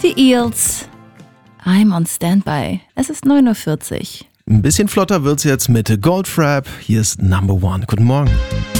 Die Eels. I'm on Standby. Es ist 9:40 Uhr. Ein bisschen flotter wird's jetzt mit Goldfrapp. Hier ist Number One. Guten Morgen.